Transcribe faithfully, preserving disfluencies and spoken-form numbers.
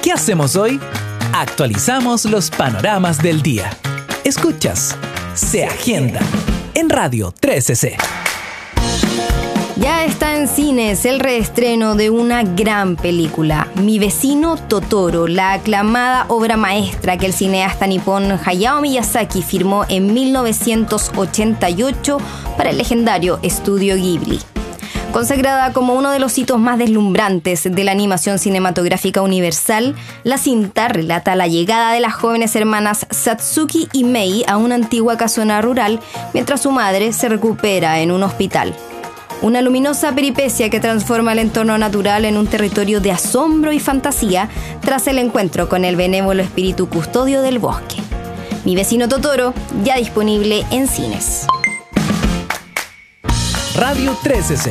¿Qué hacemos hoy? Actualizamos los panoramas del día. Escuchas Se Agenda en Radio trece ce. Ya está en cines el reestreno de una gran película, Mi vecino Totoro, la aclamada obra maestra que el cineasta nipón Hayao Miyazaki firmó en mil novecientos ochenta y ocho para el legendario estudio Ghibli. Consagrada como uno de los hitos más deslumbrantes de la animación cinematográfica universal, la cinta relata la llegada de las jóvenes hermanas Satsuki y Mei a una antigua casona rural mientras su madre se recupera en un hospital. Una luminosa peripecia que transforma el entorno natural en un territorio de asombro y fantasía tras el encuentro con el benévolo espíritu custodio del bosque. Mi vecino Totoro, ya disponible en cines. Radio trece ce.